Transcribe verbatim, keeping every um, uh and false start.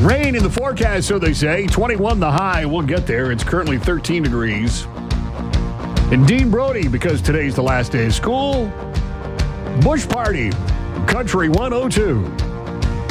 Rain in the forecast, so they say. twenty-one the high. We'll get there. It's currently thirteen degrees. And Dean Brody, because today's the last day of school. Bush Party, Country one oh two.